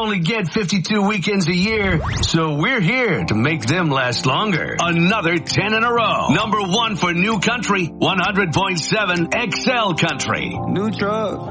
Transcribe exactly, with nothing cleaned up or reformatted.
only get fifty-two weekends a year, so we're here to make them last longer. Another ten in a row. Number one for new country, one hundred point seven X L Country. New truck.